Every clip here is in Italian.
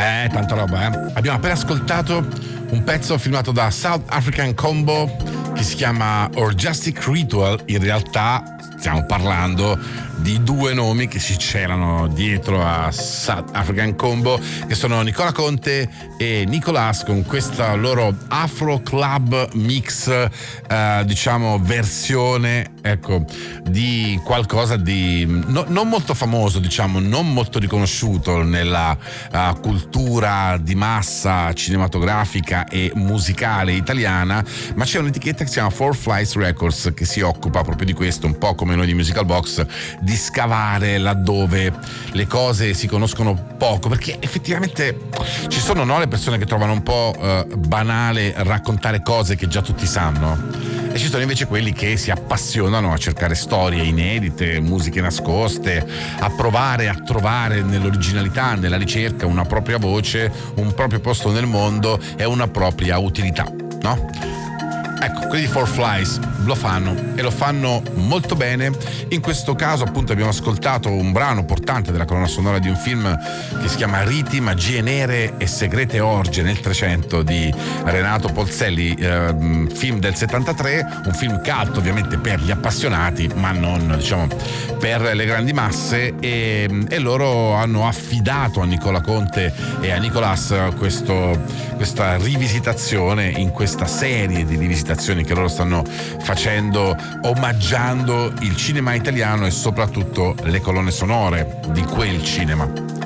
Tanta roba, eh. Abbiamo appena ascoltato un pezzo firmato da South African Combo che si chiama Orgastic Ritual. In realtà stiamo parlando di due nomi che si celano dietro a South African Combo, che sono Nicola Conte e Nicolas, con questa loro Afro Club mix, diciamo versione, ecco, di qualcosa di non molto famoso, diciamo, non molto riconosciuto nella cultura di massa cinematografica e musicale italiana, ma c'è un'etichetta che si chiama Four Flies Records che si occupa proprio di questo, un po' come noi di Musical Box, di scavare laddove le cose si conoscono poco, perché effettivamente ci sono, no, le persone che trovano un po' banale raccontare cose che già tutti sanno, e ci sono invece quelli che si appassionano a cercare storie inedite, musiche nascoste, a provare a trovare nell'originalità, nella ricerca, una propria voce, un proprio posto nel mondo e una propria utilità, no? Ecco, quelli di Four Flies lo fanno, e lo fanno molto bene. In questo caso appunto abbiamo ascoltato un brano portante della colonna sonora di un film che si chiama Riti, magie nere e segrete orge nel 300 di Renato Polselli, film del 73, un film cult ovviamente per gli appassionati, ma non, diciamo, per le grandi masse, e loro hanno affidato a Nicola Conte e a Nicolas questa rivisitazione, in questa serie di rivisitazioni che loro stanno facendo, omaggiando il cinema italiano e soprattutto le colonne sonore di quel cinema.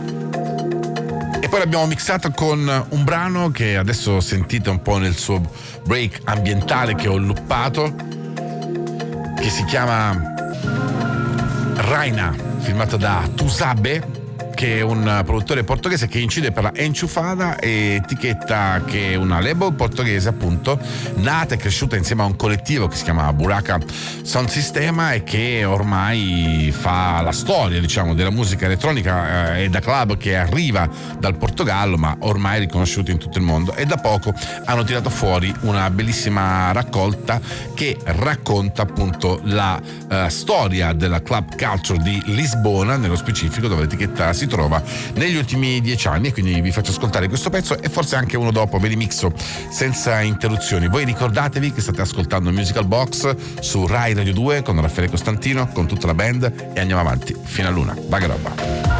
E poi l'abbiamo mixata con un brano che adesso sentite un po' nel suo break ambientale che ho luppato, che si chiama Raina, firmato da Tusabe, che è un produttore portoghese che incide per la Enchufada, e etichetta che è una label portoghese appunto, nata e cresciuta insieme a un collettivo che si chiama Buraka Sound Sistema, e che ormai fa la storia, diciamo, della musica elettronica e da club che arriva dal Portogallo, ma ormai riconosciuti in tutto il mondo. E da poco hanno tirato fuori una bellissima raccolta che racconta appunto la storia della club culture di Lisbona, nello specifico, dove l'etichetta si trova negli ultimi 10 anni, e quindi vi faccio ascoltare questo pezzo e forse anche uno dopo, ve li mixo senza interruzioni. Voi ricordatevi che state ascoltando Musical Box su Rai Radio 2 con Raffaele Costantino, con tutta la band, e andiamo avanti fino all'una. Vaga roba.